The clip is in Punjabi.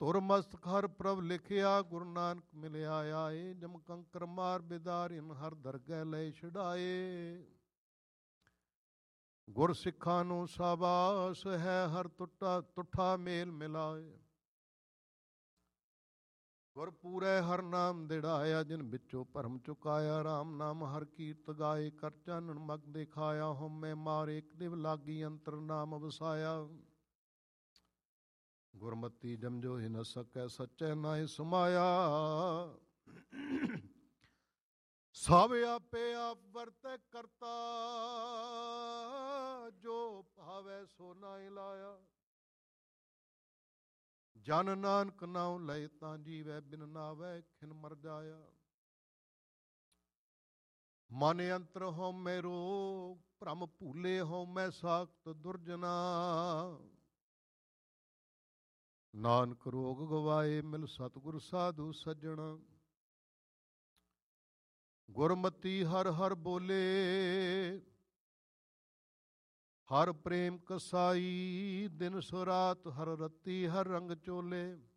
ਧੁਰ ਮਸਤਕ ਹਰ ਪ੍ਰਭ ਲਿਖਿਆ, ਗੁਰੂ ਨਾਨਕ ਮਿਲਿਆ ਆਏ। ਜਮ ਕੰਕਰ ਮਾਰ ਬਿਦਾਰਿਨ, ਹਰ ਦਰਗਹਿ ਲੈ ਛਡਾਏ। ਗੁਰ ਸਿੱਖਾਂ ਨੂੰ ਸਾਬਾਸ ਹੈ, ਹਰ ਤੁਠਾ ਮੇਲ ਮਿਲਾਏ। ਗੁਰ ਪੂਰੈ ਹਰ ਨਾਮ ਦਿੜਾਇਆ, ਜਿਨ ਵਿੱਚੋਂ ਭਰਮ ਚੁਕਾਇਆ। ਰਾਮ ਨਾਮ ਹਰ ਕੀਰਤ ਗਾਏ, ਕਰ ਚਾਨਣ ਮਗ ਦਿਖਾਇਆ। ਹਉਮੈ ਮਾਰੇ ਇੱਕ ਦਿਵ ਲਾਗੀ, ਅੰਤਰ ਨਾਮ ਵਸਾਇਆ। ਗੁਰਮਤੀ ਜਮਜੋ ਹੀ ਨ ਸਕੈ, ਸੱਚੈ ਨਾਹਿ ਸਮਾਇਆ। ਸਭ ਆਪੇ ਆਪ ਵਰਤੈ ਕਰਤਾ, ਜੋ ਭਾਵੈ ਸੋ ਨਾਹਿ ਲਾਇਆ। ਜਨ ਨਾਨਕ ਨਾਉ ਲਏ, ਤਾਂ ਜੀਵੈ ਬਿਨ ਨਾਵੈ ਖਿਨ ਮਰ ਜਾਇਆ। ਮਨ ਅੰਤਰ ਹਉਮੈ ਰੋਗ, ਭ੍ਰਮ ਭੂਲੇ ਹਉਮੈ ਸਾਖਤ ਦੁਰਜਨਾ। ਨਾਨਕ ਰੋਗ ਗਵਾਏ, ਮਿਲ ਸਤਿਗੁਰ ਸਾਧੂ ਸੱਜਣਾ। ਗੁਰਮਤੀ ਹਰ ਹਰ ਬੋਲੇ, ਹਰ ਪ੍ਰੇਮ ਕਸਾਈ। ਦਿਨ ਸੋ ਰਾਤ ਹਰ ਰਤੀ, ਹਰ ਰੰਗ ਚੋਲੇ।